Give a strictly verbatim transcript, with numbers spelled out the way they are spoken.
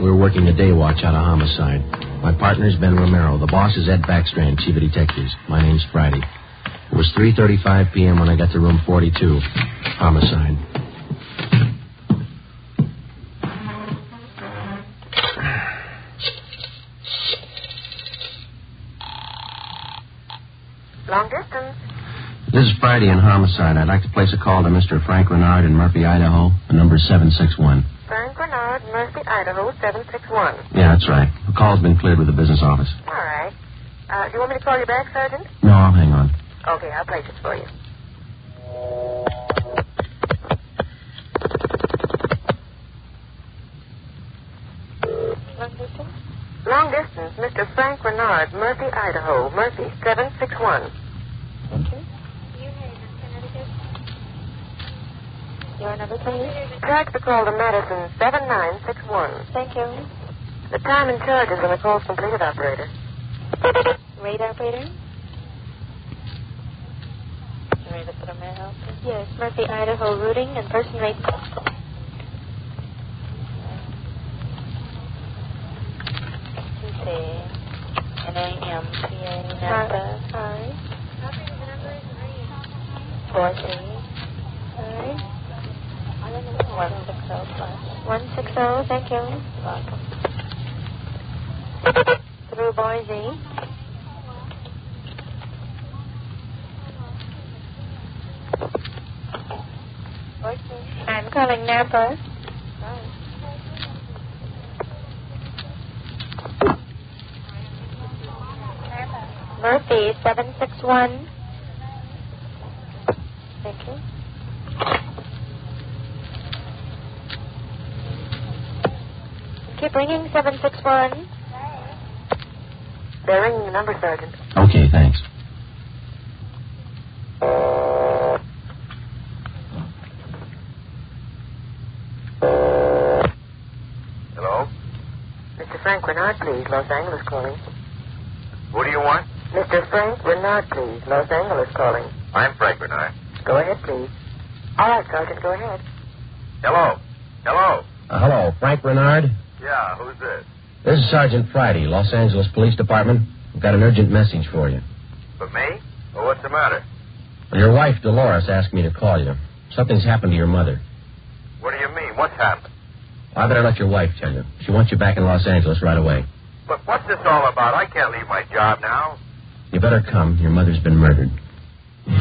We were working the day watch out of homicide. My partner's Ben Romero. The boss is Ed Backstrand, chief of detectives. My name's Friday. It was three thirty-five p.m. when I got to room forty-two. Homicide. Long distance. This is Friday in Homicide. I'd like to place a call to Mister Frank Renard in Murphy, Idaho. The number's seven six one. Frank Renard, Murphy, Idaho, seven six one. Yeah, that's right. The call's been cleared with the business office. All right. Uh, do you want me to call you back, Sergeant? No, I'll hang on. Okay, I'll place it for you. Long distance? Long distance, Mister Frank Renard, Murphy, Idaho. Murphy, seven six one. Thank you. Your number, please. Track the call to Madison, seven nine six one. Thank you. The time and charges when the call's completed, operator. Rate, operator? Ready to put on my help? Yes, Murphy, Idaho, routing and person rate. T N A M P A Napa. Hi. Four three. Hi. One six zero plus. One six zero. Thank you. Welcome. Through Boise. I'm calling Napa. Murphy, seven six one. Thank you. Keep ringing, seven six one. They're ringing the number, Sergeant. Okay, thanks. Hello? Mister Frank Renard, please. Los Angeles calling. Who do you want? Mister Frank Renard, please. Los Angeles calling. I'm Frank Renard. Go ahead, please. All right, Sergeant, go ahead. Hello? Hello? Uh, hello, Frank Renard? Yeah, who's this? This is Sergeant Friday, Los Angeles Police Department. We've got an urgent message for you. For me? Well, what's the matter? Your wife, Dolores, asked me to call you. Something's happened to your mother. What do you mean? What's happened? I better let your wife tell you. She wants you back in Los Angeles right away. But what's this all about? I can't leave my job now. You better come. Your mother's been murdered.